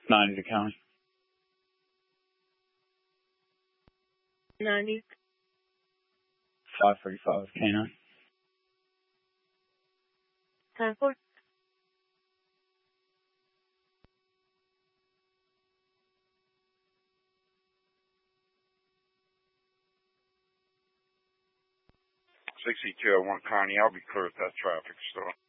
90 to county. 90. 535 K9. 10-4. I want Connie. I'll be clear at that traffic stop.